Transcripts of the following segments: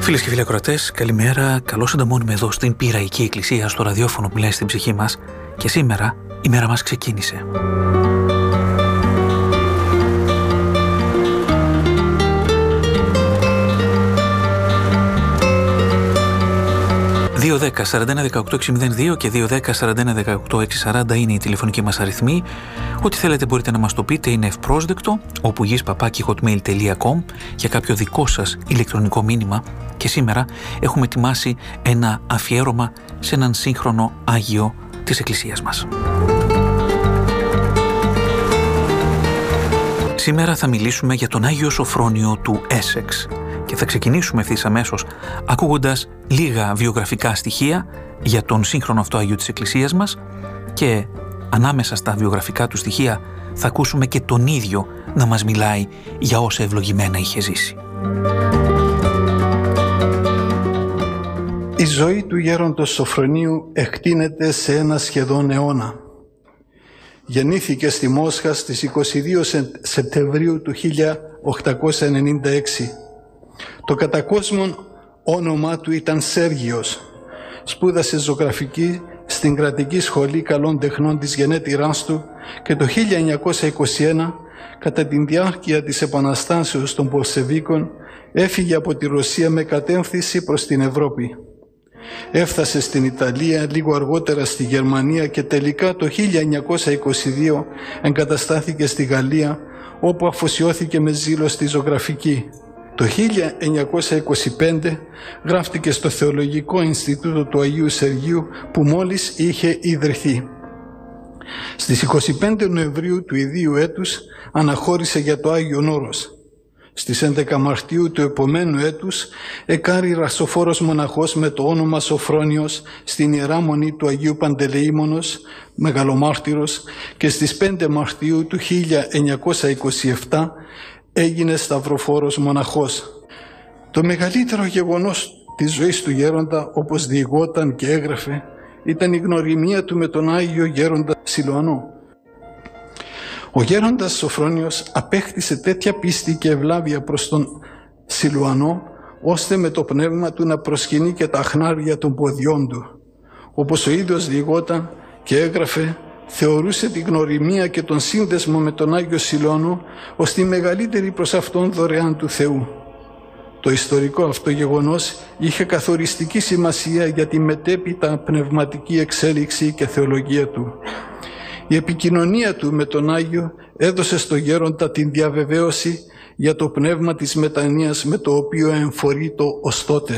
Φίλες και φίλοι ακροατές, καλημέρα. Καλώς ανταμώνουμε εδώ στην Πειραϊκή Εκκλησία, στο ραδιόφωνο που μιλάει στην ψυχή μας. Και σήμερα η μέρα μας ξεκίνησε. 210-41-18-602 και 210-41-18-640 είναι οι τηλεφωνικοί μας αριθμοί. Ό,τι θέλετε μπορείτε να μας το πείτε, είναι ευπρόσδεκτο, opougiis@hotmail.com για κάποιο δικό σας ηλεκτρονικό μήνυμα. Και σήμερα έχουμε ετοιμάσει ένα αφιέρωμα σε έναν σύγχρονο Άγιο της Εκκλησίας μας. Σήμερα θα μιλήσουμε για τον Άγιο Σοφρόνιο του Έσεξ και θα ξεκινήσουμε ευθύς αμέσως ακούγοντας λίγα βιογραφικά στοιχεία για τον σύγχρονο αυτό Άγιο της Εκκλησίας μας και ανάμεσα στα βιογραφικά του στοιχεία θα ακούσουμε και τον ίδιο να μας μιλάει για όσα ευλογημένα είχε ζήσει. Η ζωή του γέροντος Σοφρονίου εκτείνεται σε ένα σχεδόν αιώνα. Γεννήθηκε στη Μόσχα στις 22 Σεπτεμβρίου του 1896. Το κατακόσμον όνομά του ήταν Σέργιος. Σπούδασε ζωγραφική στην Κρατική Σχολή Καλών Τεχνών της γενέτειράς του και το 1921, κατά τη διάρκεια της Επαναστάσεως των Πολσεβίκων, έφυγε από τη Ρωσία με κατεύθυνση προς την Ευρώπη. Έφτασε στην Ιταλία, λίγο αργότερα στη Γερμανία και τελικά το 1922 εγκαταστάθηκε στη Γαλλία, όπου αφοσιώθηκε με ζήλο στη ζωγραφική. Το 1925 γράφτηκε στο Θεολογικό Ινστιτούτο του Αγίου Σεργίου που μόλις είχε ιδρυθεί. Στις 25 Νοεμβρίου του ιδίου έτους αναχώρησε για το Άγιον Όρος. Στις 11 Μαρτίου του επομένου έτους εκάρει ρασοφόρος μοναχός με το όνομα Σοφρόνιος στην Ιερά Μονή του Αγίου Παντελεήμονος, μεγαλομάρτυρος, και στις 5 Μαρτίου του 1927 έγινε σταυροφόρος μοναχός. Το μεγαλύτερο γεγονός της ζωής του γέροντα, όπως διηγόταν και έγραφε, ήταν η γνωριμία του με τον Άγιο Γέροντα Σιλουανό. Ο γέροντας Σοφρόνιος απέκτησε τέτοια πίστη και ευλάβεια προς τον Σιλουανό, ώστε με το πνεύμα του να προσκυνεί και τα αχνάρια των ποδιών του. Όπως ο ίδιος διηγόταν και έγραφε, θεωρούσε την γνωριμία και τον σύνδεσμο με τον Άγιο Σιλουανό ως τη μεγαλύτερη προς αυτόν δωρεάν του Θεού. Το ιστορικό αυτό γεγονός είχε καθοριστική σημασία για τη μετέπειτα πνευματική εξέλιξη και θεολογία του. Η επικοινωνία του με τον Άγιο έδωσε στο γέροντα την διαβεβαίωση για το πνεύμα της μετανοίας με το οποίο εμφορείτο ως τότε.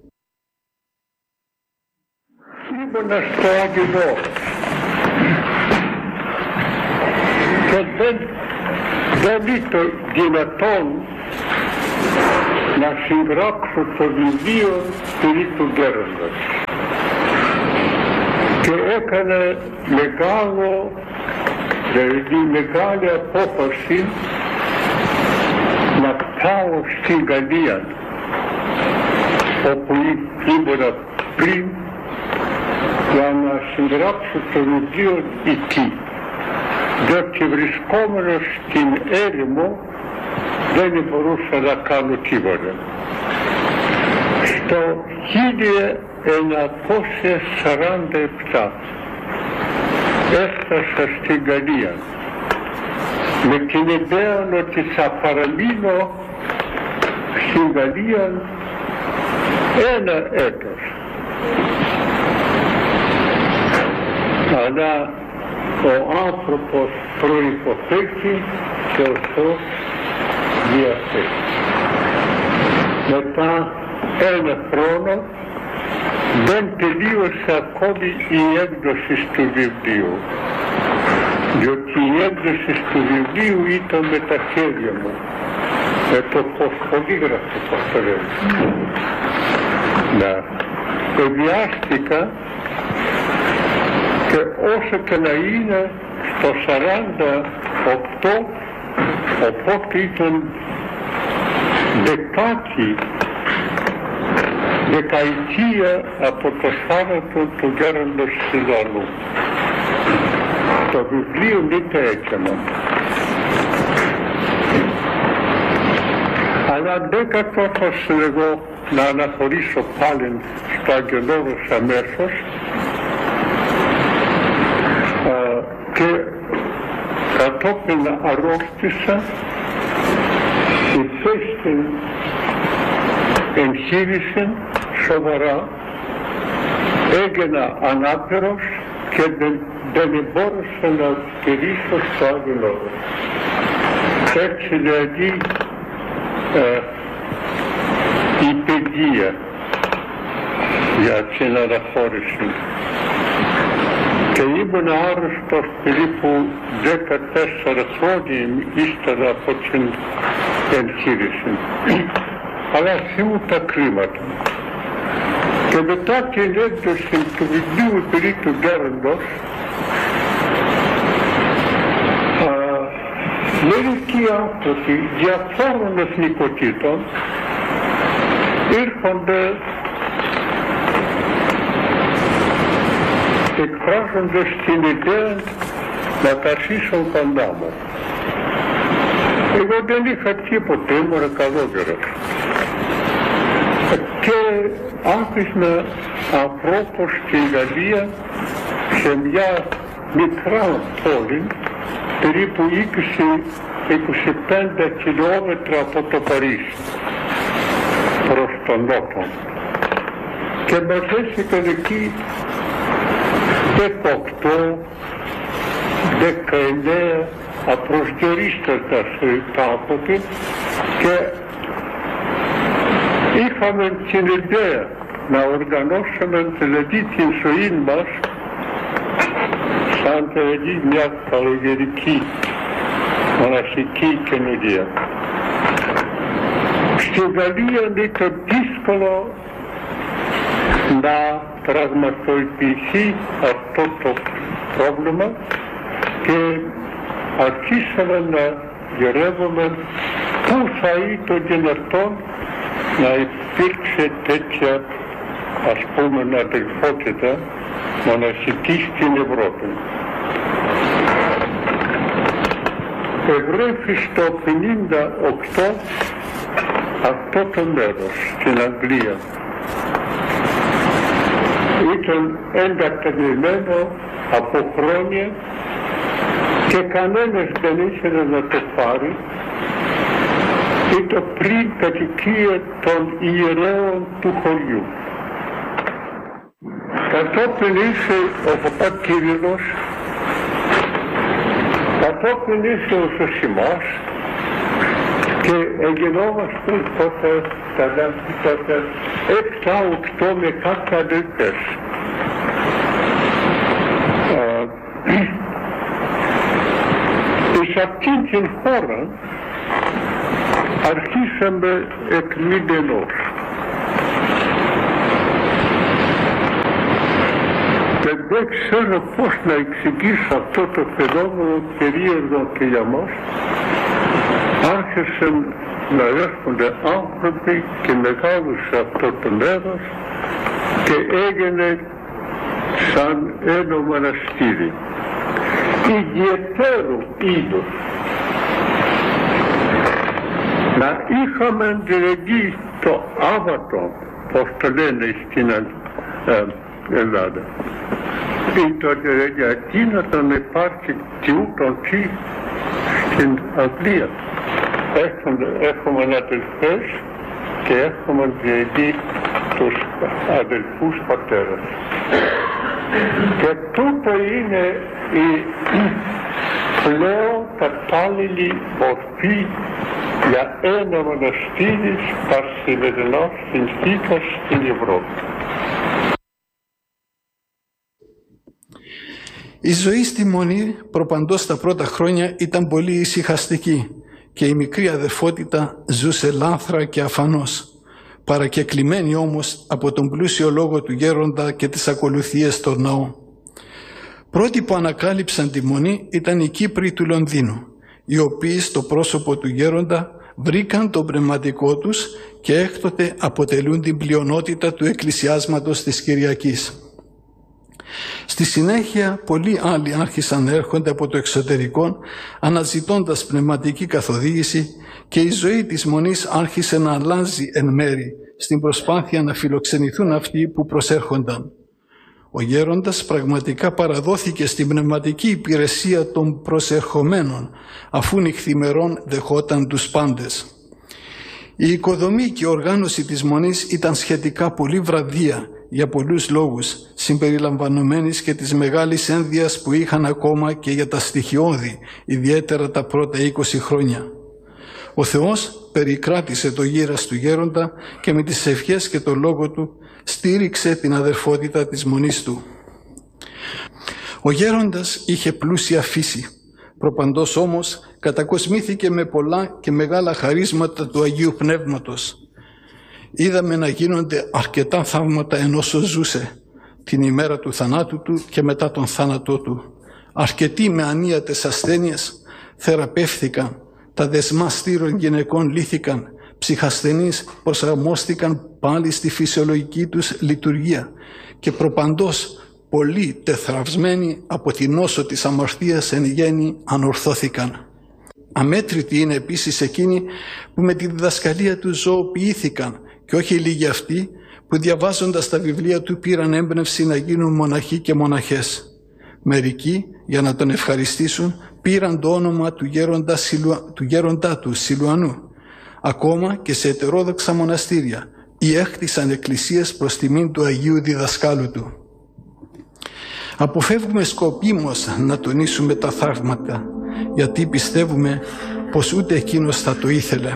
Ήμουνα στο Άγιο και δεν ήταν δυνατόν να συγγράψω το βιβλίο περί του γέροντα. Και έκανε μεγάλη απόφαση να πάω στην Γαλλία, όπου ήμουνα πριν, για να συγγράψω το βιβλίο εκεί. Διότι βρισκόμενος στην έρημο δεν μπορούσα να κάνω τίποτα. Στο 1947 έφτασα στην Γαλλία με την ιδέα ότι θα παραμείνω στην Γαλλία ένα έτος. Αλλά ο άνθρωπος προϋποθέτει και ο Θεός διαθέτει. Μετά ένα χρόνο δεν τελείωσε ακόμη η έκδοση του βιβλίου, διότι η έκδοση του βιβλίου ήταν με τα χέρια μου, με το πολύγραφο που το λέμε. Εδιάστηκα και όσο και να είναι στο 48, οπότε ήταν δεκαετία από το θάνατο του γέροντος Σιλουανού. Το βιβλίο είναι έτοιμο. Αλλά αντέκατο θα εγώ να αναχωρήσω πάλι στο Αγγελώδος αμέσως και κατόπιν αρρώστησα, υπέστη εγχείρηση σοβαρά, έγινα ανάπηρος και δεν μπόρεσα να στηρίσω στο Αγγελώδο. Έτσι δηλαδή η παιδεία για την αναχώρηση. Και ήμουν άρρωστος περίπου 14 χρόνια ύστερα από την εγχείρηση. Αλλά θυμούν τα κρίματα. Και μετά την έκδοση του βιβλίου περί του γέροντος, μερικοί άνθρωποι διαφόρων εθνικοτήτων ήρχονται εκφράζοντας την ιδέα να τα ζήσουν κοντά μου. Εγώ δεν είχα τίποτε, ήμουν καλόγερος. Και άφησνα ανθρώπους στην Γαλλία, σε μια μικρά πόλη, περίπου 20-25 χιλιόμετρα από το Παρίσι, προς τον νότο. Και μαζέθηκαν εκεί 18, 19 απροσδιορίστατα άνθρωποι και είχαμε την ιδέα να οργανώσουμε δηλαδή την ζωή μας σαν δηλαδή μια καλογερική μοναχική καινούργια. Στην Γαλλία ήταν δύσκολο να πραγματοποιηθεί αυτό το πρόβλημα και αρχίσαμε να γερεύουμε πού θα ήταν δυνατόν να υπήρξε τέτοια ας πούμε αδελφότητα μοναχική στην Ευρώπη. Ευρέθη στο 58 αυτό το μέρος στην Αγγλία. Ήταν εγκαταλειμμένο από χρόνια και κανένας δεν ήθελε να το πάρει. Ήταν πριν κατοικία των ιερέων του χωριού. Κατόπιν ήρθε ο παπά Κύριλλος, κατόπιν ήρθε ο Σωσιμάς και εγινόμαστε τότε 7-8 με κάποια αδελφές. Σε αυτήν την χώρα αρχίσαμε εκ μηδενός. Δεν ξέρω πώς να εξηγήσω αυτό το φαινόμενο περίεργο και για μας. Άρχισαν να έρχονται άνθρωποι και μεγάλωσε αυτό το μέρος και έγινε σαν ένα μοναστήρι. Ιδιαίτερο είδος. Να είχαμε δηλαδή το Άββατο, πώς το λένε στην Ελλάδα. Ήταν δηλαδή αδύνατο να υπάρχει και ούτω τι στην Αγγλία. Έχουμε αδελφές και έχουμε δηλαδή τους αδελφούς πατέρας. Και τούτο είναι η πλέον κατάλληλη μορφή για ένα μοναστήρι παρσιμερινός συνθήκας στην Ευρώπη. Η ζωή στη Μονή προπαντός τα πρώτα χρόνια ήταν πολύ ησυχαστική και η μικρή αδερφότητα ζούσε λάνθρα και αφανώς, παρακεκλημένη όμως από τον πλούσιο λόγο του γέροντα και τις ακολουθίες στο ναό. Πρώτοι που ανακάλυψαν τη Μονή ήταν οι Κύπροι του Λονδίνου, οι οποίοι στο πρόσωπο του γέροντα βρήκαν τον πνευματικό τους και έκτοτε αποτελούν την πλειονότητα του εκκλησιάσματος της Κυριακής. Στη συνέχεια πολλοί άλλοι άρχισαν να έρχονται από το εξωτερικό αναζητώντας πνευματική καθοδήγηση και η ζωή της Μονής άρχισε να αλλάζει εν μέρη στην προσπάθεια να φιλοξενηθούν αυτοί που προσέρχονταν. Ο γέροντας πραγματικά παραδόθηκε στην πνευματική υπηρεσία των προσερχομένων, αφού νυχθημερών δεχόταν τους πάντες. Η οικοδομή και η οργάνωση της Μονής ήταν σχετικά πολύ βραδία για πολλούς λόγους, συμπεριλαμβανομένης και της μεγάλης ένδυας που είχαν ακόμα και για τα στοιχειώδη, ιδιαίτερα τα πρώτα 20 χρόνια. Ο Θεός περικράτησε το γύρας του γέροντα και με τις ευχές και το λόγο του στήριξε την αδερφότητα της Μονής του. Ο γέροντας είχε πλούσια φύση, προπαντός όμως κατακοσμήθηκε με πολλά και μεγάλα χαρίσματα του Αγίου Πνεύματος. Είδαμε να γίνονται αρκετά θαύματα ενώ ζούσε την ημέρα του θανάτου του και μετά τον θάνατό του. Αρκετοί με ανίατες ασθένειες θεραπεύθηκαν, τα δεσμά στήρων γυναικών λύθηκαν, ψυχασθενείς προσαρμόστηκαν πάλι στη φυσιολογική τους λειτουργία και προπαντός πολλοί τεθραυσμένοι από την νόσο της αμαρτίας εν γέννη ανορθώθηκαν. Αμέτρητοι είναι επίσης εκείνοι που με τη διδασκαλία του ζωοποιήθηκαν και όχι λίγοι αυτοί που διαβάζοντας τα βιβλία του πήραν έμπνευση να γίνουν μοναχοί και μοναχές. Μερικοί για να τον ευχαριστήσουν πήραν το όνομα του γέροντά του Σιλουανού, ακόμα και σε ετερόδοξα μοναστήρια ή έκτισαν εκκλησίες προς τιμήν του Αγίου Διδασκάλου του. Αποφεύγουμε σκοπίμως να τονίσουμε τα θαύματα, γιατί πιστεύουμε πως ούτε εκείνος θα το ήθελε.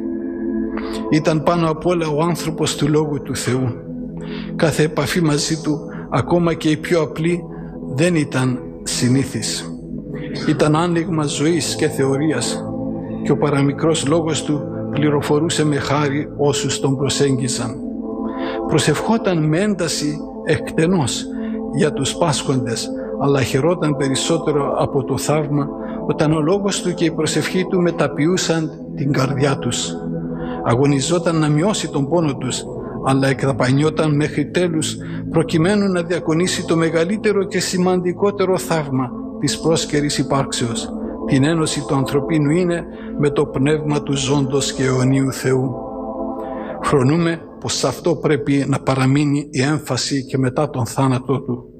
Ήταν πάνω απ' όλα ο άνθρωπος του Λόγου του Θεού. Κάθε επαφή μαζί του, ακόμα και η πιο απλή, δεν ήταν συνήθις. Ήταν άνοιγμα ζωής και θεωρίας και ο παραμικρός λόγος του πληροφορούσε με χάρη όσους τον προσέγγιζαν. Προσευχόταν με ένταση εκτενώς για τους πάσχοντες, αλλά χαιρόταν περισσότερο από το θαύμα όταν ο λόγος του και η προσευχή του μεταποιούσαν την καρδιά τους. Αγωνιζόταν να μειώσει τον πόνο τους, αλλά εκδαπανιόταν μέχρι τέλους προκειμένου να διακονήσει το μεγαλύτερο και σημαντικότερο θαύμα της πρόσκαιρης υπάρξεως, την ένωση του ανθρωπίνου είναι με το πνεύμα του ζώντος και αιωνίου Θεού. Φρονούμε πως σε αυτό πρέπει να παραμείνει η έμφαση και μετά τον θάνατό του.